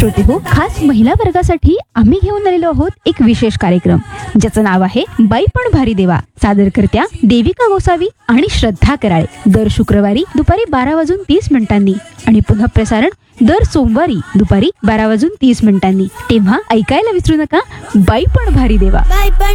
श्रोते हो, खास महिला वर्गासाठी आम्ही घेऊन आलेलो आहोत एक विशेष कार्यक्रम ज्याचं नाव आहे बाई पण भारी देवा. सादरकर्त्या देविका गोसावी आणि श्रद्धा कराळे. दर शुक्रवारी दुपारी 12:30 आणि पुन्हा प्रसारण दर सोमवारी दुपारी 12:30 तेव्हा ऐकायला विसरू नका बाई पण भारी देवा.